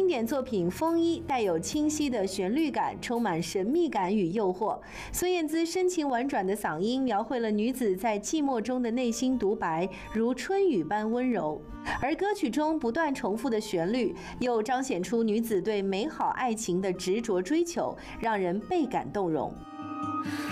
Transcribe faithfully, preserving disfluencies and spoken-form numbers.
典作品《风衣》带有清晰的旋律感，充满神秘感与诱惑。孙燕姿深情婉转的嗓音描绘了女子在寂寞中的内心独白，如春雨般温柔。而歌曲中不断重复的旋律，又彰显出女子对美好爱情的执着追求，让人倍感动容。